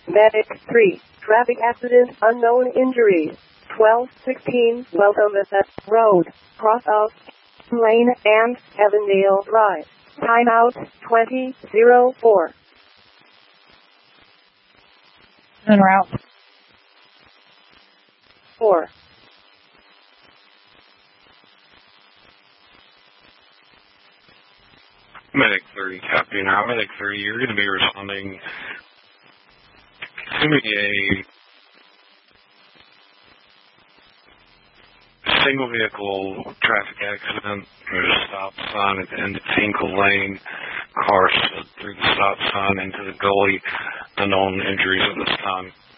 Medic 3. Traffic accident, unknown injuries. 1216 Welcome Road, cross of Lane and Evandale Drive. Timeout 2004. En route. 4. Medic 30, copy. Now, Medic 30, you're going to be responding to a single vehicle traffic accident. There's a stop sign at the end of Tinkle Lane. Car slid through the stop sign into the gully. Unknown injuries at this time.